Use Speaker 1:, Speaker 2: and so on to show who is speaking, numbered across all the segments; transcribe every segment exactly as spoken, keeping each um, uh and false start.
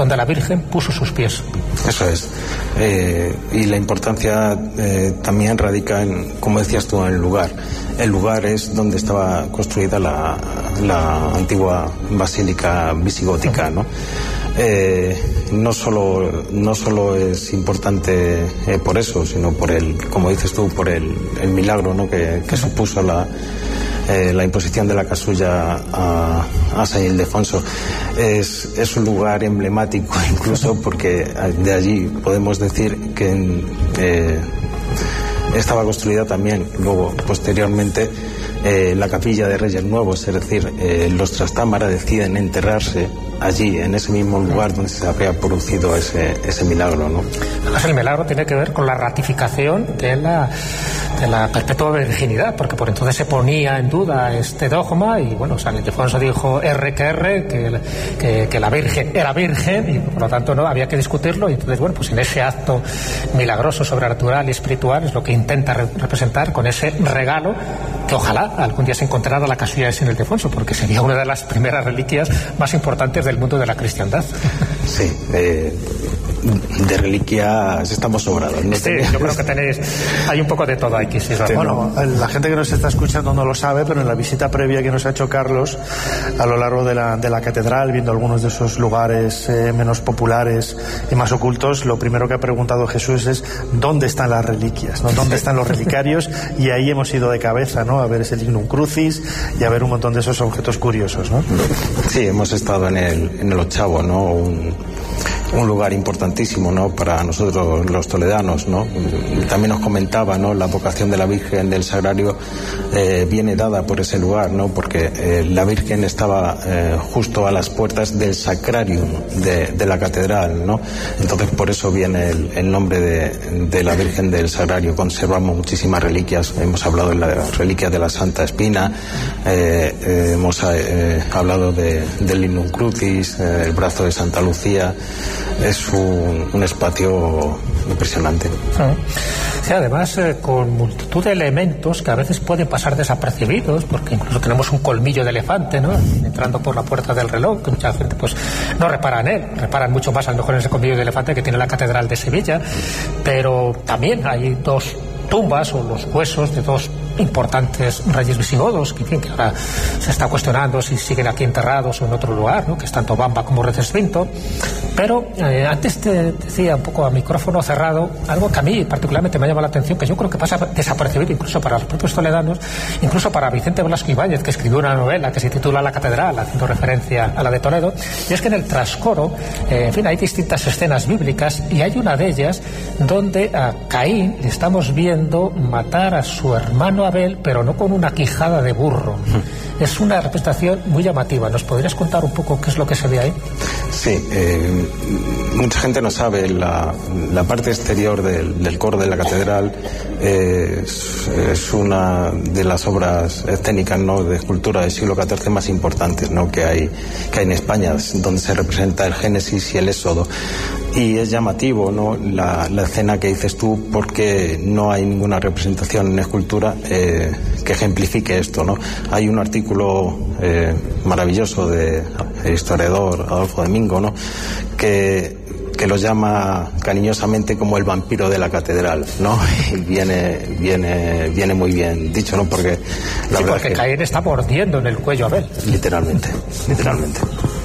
Speaker 1: donde la Virgen puso sus pies.
Speaker 2: Eso es. Eh, y la importancia eh, también radica en, como decías tú, en el lugar. El lugar es donde estaba construida la, la antigua basílica visigótica, ¿no? Eh, no solo no solo es importante eh, por eso, sino por el, como dices tú, por el, el milagro, ¿no? que, que supuso la eh, la imposición de la casulla a, a San Ildefonso. Es, es un lugar emblemático incluso porque de allí podemos decir que eh, estaba construida también luego posteriormente eh, la capilla de Reyes Nuevos, es decir, eh, los Trastámara deciden enterrarse allí, en ese mismo lugar donde se había producido ese, ese milagro, ¿no?
Speaker 1: Además, el milagro tiene que ver con la ratificación de la, de la perpetua virginidad, porque por entonces se ponía en duda este dogma y, bueno, San Ildefonso dijo R que R, que, que, que la Virgen era virgen y por lo tanto no había que discutirlo, y entonces, bueno, pues en ese acto milagroso, sobrenatural y espiritual es lo que intenta re- representar con ese regalo que ojalá algún día se encontrara la casulla de San Ildefonso, porque sería una de las primeras reliquias más importantes del mundo de la cristiandad.
Speaker 2: Sí, eh, de reliquias estamos sobrados, ¿no?
Speaker 1: Sí, yo creo que tenéis, hay un poco de todo aquí. Sí,
Speaker 3: bueno, la gente que nos está escuchando no lo sabe, pero en la visita previa que nos ha hecho Carlos a lo largo de la, de la catedral, viendo algunos de esos lugares eh, menos populares y más ocultos, lo primero que ha preguntado Jesús es ¿dónde están las reliquias? ¿No? ¿Dónde están los relicarios? Y ahí hemos ido de cabeza, ¿no? A ver ese Lignum Crucis y a ver un montón de esos objetos curiosos, ¿no?
Speaker 2: Sí, hemos estado en el, en el Ochavo, ¿no? Un, un lugar importantísimo, ¿no? Para nosotros los toledanos, ¿no? También nos comentaba, ¿no? La vocación de la Virgen del Sagrario eh, viene dada por ese lugar, ¿no? Porque eh, la Virgen estaba eh, justo a las puertas del sacrarium de, de la catedral, ¿no? Entonces por eso viene el, el nombre de, de la Virgen del Sagrario. Conservamos muchísimas reliquias, hemos hablado de la reliquia de la Santa Espina, eh, eh, hemos eh, hablado de, del Lignum Crucis, eh, el brazo de Santa Lucía. Es un, un espacio impresionante.
Speaker 1: Sí, además eh, con multitud de elementos que a veces pueden pasar desapercibidos, porque incluso tenemos un colmillo de elefante, ¿no? Entrando por la puerta del reloj, que mucha gente pues no repara en él, reparan mucho más a lo mejor en ese colmillo de elefante que tiene la Catedral de Sevilla, pero también hay dos tumbas o los huesos de dos importantes reyes visigodos, que, en fin, que ahora se está cuestionando si siguen aquí enterrados o en otro lugar, ¿no? Que es tanto Bamba como Recesvinto. Pero eh, antes te decía un poco a micrófono cerrado algo que a mí particularmente me llama la atención, que yo creo que pasa desapercibido incluso para los propios toledanos, incluso para Vicente Blasco Ibáñez, que escribió una novela que se titula La Catedral, haciendo referencia a la de Toledo, y es que en el trascoro, eh, en fin, hay distintas escenas bíblicas y hay una de ellas donde a Caín le estamos viendo matar a su hermano Abel, pero no con una quijada de burro. Es una representación muy llamativa. ¿Nos podrías contar un poco qué es lo que se ve ahí?
Speaker 2: Sí, eh, mucha gente no sabe, la, la parte exterior del, del coro de la catedral eh, es, es una de las obras escénicas, ¿no?, de escultura del siglo catorce más importantes, ¿no?, que hay, que hay en España, donde se representa el Génesis y el Éxodo. Y es llamativo, ¿no?, la, la escena que dices tú, porque no hay ninguna representación en escultura eh, que ejemplifique esto, ¿no? Hay un artículo eh, maravilloso de el historiador Adolfo Domingo, ¿no?, que que lo llama cariñosamente como el vampiro de la catedral, ¿no? Y viene viene viene muy bien dicho, ¿no? Porque la
Speaker 1: sí,
Speaker 2: verdad
Speaker 1: porque
Speaker 2: es que
Speaker 1: Caín está mordiendo en el cuello a Abel.
Speaker 2: Literalmente, literalmente.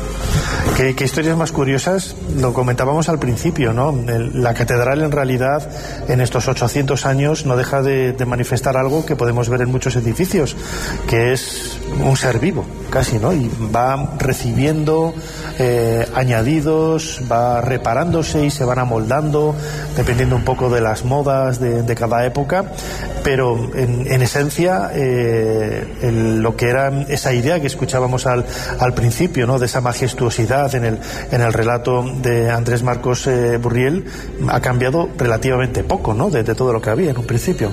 Speaker 3: ¿Qué, qué historias más curiosas? Lo comentábamos al principio, ¿no? El, la catedral en realidad en estos ochocientos años no deja de, de manifestar algo que podemos ver en muchos edificios, que es un ser vivo, casi, ¿no? Y va recibiendo eh, añadidos, va reparándose y se van amoldando dependiendo un poco de las modas de, de cada época, pero en, en esencia eh, el, lo que era esa idea que escuchábamos al, al principio, ¿no?, de esa majestuosidad en el, en el relato de Andrés Marcos eh, Burriel, ha cambiado relativamente poco, ¿no?, de, de todo lo que había en un principio.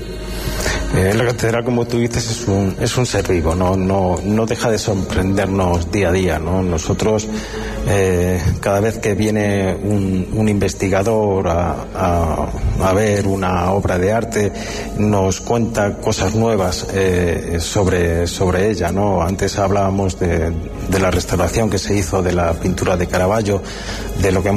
Speaker 2: Eh, la catedral, como tú dices, es un, es un ser vivo, no, no, no deja de sorprendernos día a día, ¿no? Nosotros, eh, cada vez que viene un, un investigador a, a, a ver una obra de arte, nos cuenta cosas nuevas eh, sobre, sobre ella, ¿no? Antes hablábamos de, de la restauración que se hizo de la pintura de Caravaggio, de lo que